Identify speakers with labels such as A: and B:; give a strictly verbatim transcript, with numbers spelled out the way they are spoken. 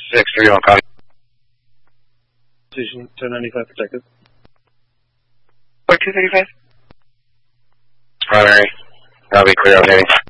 A: six three one, copy.
B: Station ten ninety-five protected.
A: What, two thirty-five? Primary. That'll be clear updating.